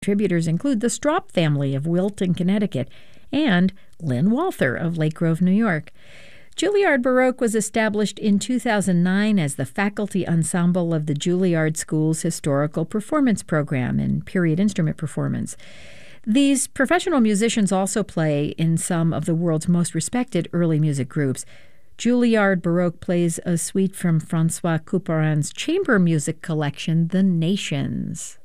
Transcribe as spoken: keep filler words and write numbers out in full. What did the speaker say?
Contributors include the Stroup family of Wilton, Connecticut, and Lynn Walther of Lake Grove, New York. Juilliard Baroque was established in two thousand nine as the faculty ensemble of the Juilliard School's Historical Performance Program in period instrument performance. These professional musicians also play in some of the world's most respected early music groups. Juilliard Baroque plays a suite from Francois Couperin's chamber music collection, The Nations.